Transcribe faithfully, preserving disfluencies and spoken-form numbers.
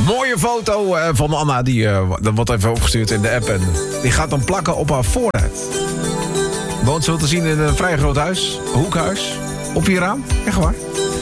Mooie foto uh, van Anna, die uh, dat wordt even opgestuurd in de app. En die gaat dan plakken op haar voorhuid. Woont zo te zien in een vrij groot huis, een hoekhuis. Op je raam, echt waar.